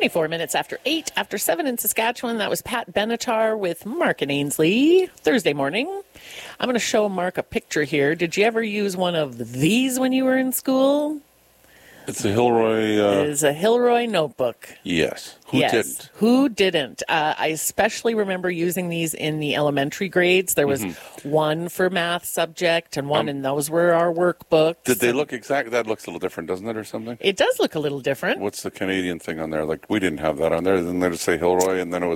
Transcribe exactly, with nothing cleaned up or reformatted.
twenty-four minutes after eight, after seven in Saskatchewan. That was Pat Benatar with Mark and Ainsley, Thursday morning. I'm going to show Mark a picture here. Did you ever use one of these when you were in school? It's a Hilroy. Uh, It is a Hilroy notebook. yes. Who yes. didn't? Who didn't? Uh, I especially remember using these in the elementary grades. There was Mm-hmm. one for math subject and one, um, and those were our workbooks. Did they look exact? That looks a little different, doesn't it, or something? It does look a little different. What's the Canadian thing on there? Like, we didn't have that on there. Didn't they just say Hilroy, and then it was